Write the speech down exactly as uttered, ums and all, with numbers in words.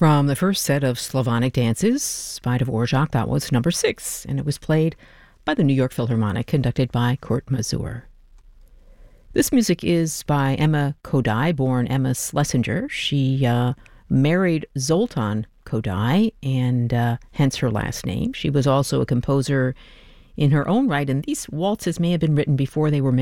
From the first set of Slavonic dances by Dvorak, that was number six, and it was played by the New York Philharmonic, conducted by Kurt Masur. This music is by Emma Kodály, born Emma Schlesinger. She uh, married Zoltan Kodály, and uh, hence her last name. She was also a composer in her own right, and these waltzes may have been written before they were